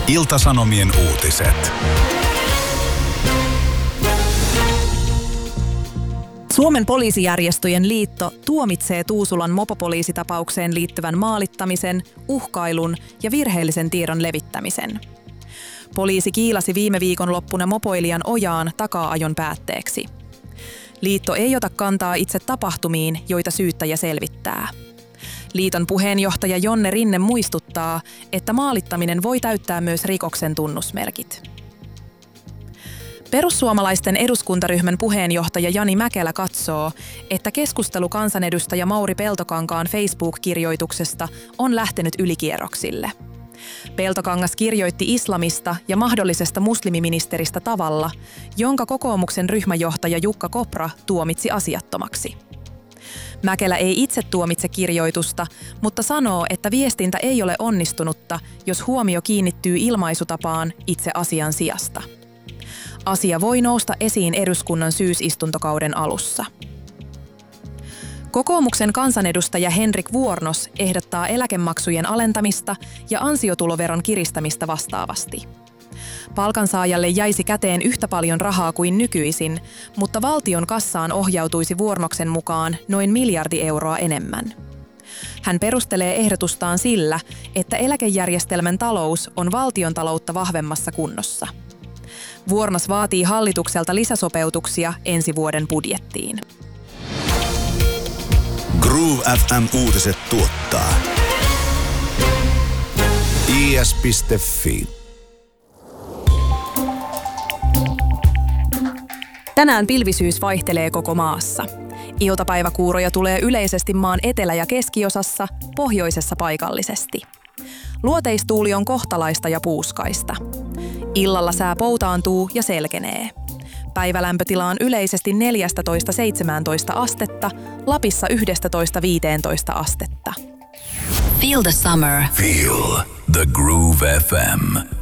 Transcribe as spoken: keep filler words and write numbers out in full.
Ilta-Sanomien uutiset. Suomen poliisijärjestöjen liitto tuomitsee Tuusulan mopopoliisitapaukseen liittyvän maalittamisen, uhkailun ja virheellisen tiedon levittämisen. Poliisi kiilasi viime viikonloppuna mopoilijan ojaan taka-ajon päätteeksi. Liitto ei ota kantaa itse tapahtumiin, joita syyttäjä selvittää. Liiton puheenjohtaja Jonne Rinne muistuttaa, että maalittaminen voi täyttää myös rikoksen tunnusmerkit. Perussuomalaisten eduskuntaryhmän puheenjohtaja Jani Mäkelä katsoo, että keskustelu kansanedustaja Mauri Peltokankaan Facebook-kirjoituksesta on lähtenyt ylikierroksille. Peltokangas kirjoitti islamista ja mahdollisesta muslimiministeristä tavalla, jonka kokoomuksen ryhmäjohtaja Jukka Kopra tuomitsi asiattomaksi. Mäkelä ei itse tuomitse kirjoitusta, mutta sanoo, että viestintä ei ole onnistunutta, jos huomio kiinnittyy ilmaisutapaan itse asian sijasta. Asia voi nousta esiin eduskunnan syysistuntokauden alussa. Kokoomuksen kansanedustaja Henrik Vuornos ehdottaa eläkemaksujen alentamista ja ansiotuloveron kiristämistä vastaavasti. Palkansaajalle jäisi käteen yhtä paljon rahaa kuin nykyisin, mutta valtion kassaan ohjautuisi Vuornoksen mukaan noin miljardi euroa enemmän. Hän perustelee ehdotustaan sillä, että eläkejärjestelmän talous on valtiontaloutta vahvemmassa kunnossa. Vuornos vaatii hallitukselta lisäsopeutuksia ensi vuoden budjettiin. Groove F M-uutiset tuottaa I S piste Fi. Tänään pilvisyys vaihtelee koko maassa. Iltapäiväkuuroja tulee yleisesti maan etelä- ja keskiosassa, pohjoisessa paikallisesti. Luoteistuuli on kohtalaista ja puuskaista. Illalla sää poutaantuu ja selkenee. Päivälämpötila on yleisesti neljätoista seitsemäntoista astetta, Lapissa yksitoista viisitoista astetta. Feel the summer. Feel the Groove F M.